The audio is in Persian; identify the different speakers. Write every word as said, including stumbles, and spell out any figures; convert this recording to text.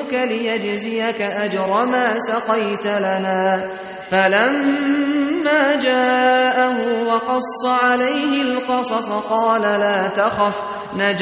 Speaker 1: نرسلك ليجزيك أجر ما سقيت لنا فلما جاءه وقص عليه القصص قال لا تخف